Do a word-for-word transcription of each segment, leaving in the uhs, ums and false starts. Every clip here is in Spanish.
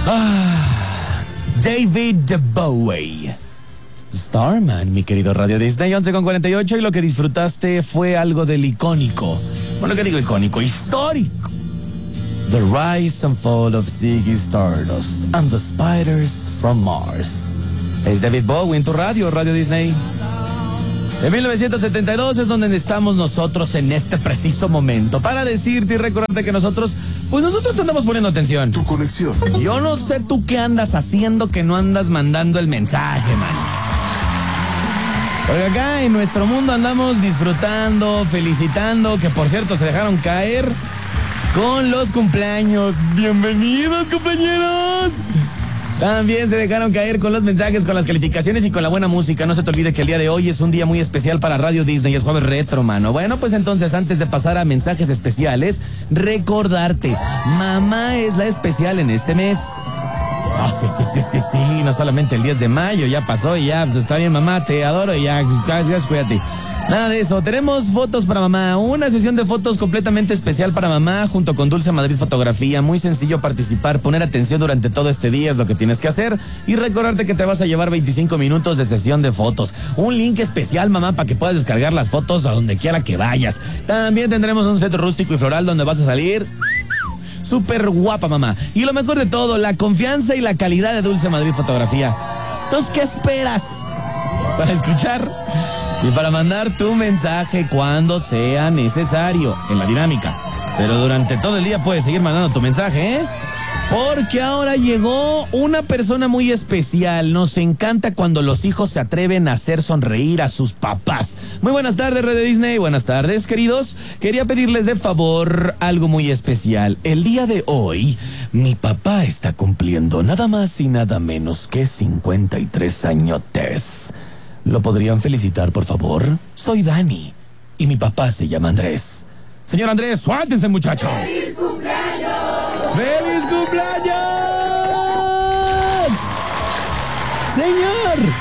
Ah, David Bowie. Starman, mi querido Radio Disney, once con cuarenta y ocho, y lo que disfrutaste fue algo del icónico. Bueno, ¿qué digo icónico? Histórico. The Rise and Fall of Ziggy Stardust and the Spiders from Mars. Es David Bowie en tu radio, Radio Disney. En mil novecientos setenta y dos es donde estamos nosotros en este preciso momento para decirte y recordarte que nosotros, pues nosotros te andamos poniendo atención. Tu conexión. Yo no sé tú qué andas haciendo que no andas mandando el mensaje, man. Porque acá en nuestro mundo andamos disfrutando, felicitando, que por cierto se dejaron caer con los cumpleaños. Bienvenidos, compañeros. También se dejaron caer con los mensajes, con las calificaciones y con la buena música. No se te olvide que el día de hoy es un día muy especial para Radio Disney, es jueves retro, mano. Bueno, pues entonces, antes de pasar a mensajes especiales, recordarte, mamá es la especial en este mes. Ah, oh, sí, sí, sí, sí, sí, no solamente el diez de mayo, ya pasó y ya, pues está bien, mamá, te adoro y ya, gracias, cuídate. Nada de eso, tenemos fotos para mamá, una sesión de fotos completamente especial para mamá junto con Dulce Madrid Fotografía. Muy sencillo participar, poner atención durante todo este día es lo que tienes que hacer y recordarte que te vas a llevar veinticinco minutos de sesión de fotos. Un link especial, mamá, para que puedas descargar las fotos a donde quiera que vayas. También tendremos un set rústico y floral donde vas a salir súper guapa, mamá. Y lo mejor de todo, la confianza y la calidad de Dulce Madrid Fotografía. Entonces, ¿qué esperas para escuchar y para mandar tu mensaje cuando sea necesario en la dinámica? Pero durante todo el día puedes seguir mandando tu mensaje, ¿eh? Porque ahora llegó una persona muy especial. Nos encanta cuando los hijos se atreven a hacer sonreír a sus papás. Muy buenas tardes, Radio Disney. Buenas tardes, queridos. Quería pedirles de favor algo muy especial. El día de hoy, mi papá está cumpliendo nada más y nada menos que cincuenta y tres añotes. ¿Lo podrían felicitar, por favor? Soy Dani y mi papá se llama Andrés. Señor Andrés, suéltense, muchachos. ¡Feliz cumpleaños! ¡Feliz cumpleaños! ¡Señor!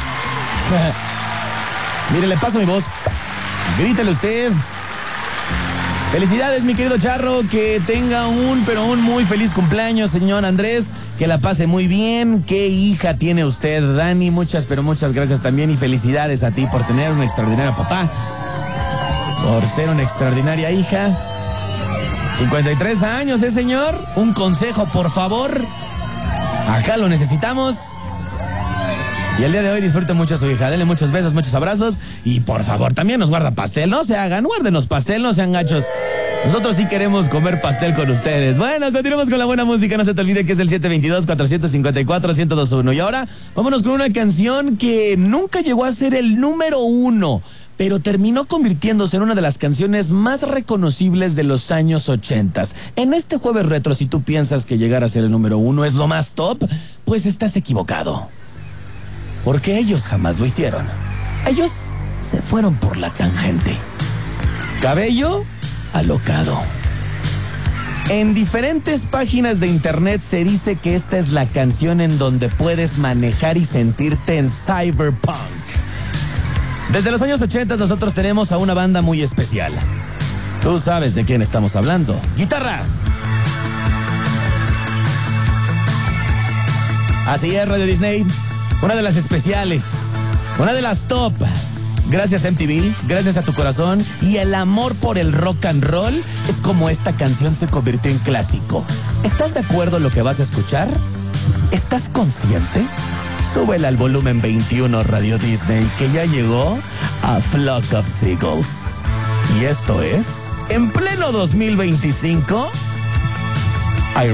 Mire, le paso mi voz. Grítele usted. Felicidades, mi querido Charro. Que tenga un, pero un muy feliz cumpleaños, señor Andrés. Que la pase muy bien. ¿Qué hija tiene usted, Dani? Muchas, pero muchas gracias también. Y felicidades a ti por tener un extraordinario papá. Por ser una extraordinaria hija. cincuenta y tres años, ¿eh, señor? Un consejo, por favor. Acá lo necesitamos. Y el día de hoy disfrute mucho a su hija. Denle muchos besos, muchos abrazos. Y por favor, también nos guarda pastel. No se hagan, guárdenos pastel, no sean gachos. Nosotros sí queremos comer pastel con ustedes. Bueno, continuemos con la buena música. No se te olvide que es el siete dos dos, cuatro cinco cuatro, uno cero dos uno. Y ahora, vámonos con una canción que nunca llegó a ser el número uno, pero terminó convirtiéndose en una de las canciones más reconocibles de los años ochentas. En este jueves retro, si tú piensas que llegar a ser el número uno es lo más top, pues estás equivocado. Porque ellos jamás lo hicieron. Ellos se fueron por la tangente. Cabello alocado. En diferentes páginas de internet se dice que esta es la canción en donde puedes manejar y sentirte en cyberpunk. Desde los años ochenta nosotros tenemos a una banda muy especial. Tú sabes de quién estamos hablando. ¡Guitarra! Así es, Radio Disney. Una de las especiales. Una de las top. Gracias M T V, gracias a tu corazón y el amor por el rock and roll es como esta canción se convirtió en clásico. ¿Estás de acuerdo en lo que vas a escuchar? ¿Estás consciente? Súbela al volumen veintiuno, Radio Disney, que ya llegó a Flock of Seagulls. Y esto es, en pleno dos mil veinticinco...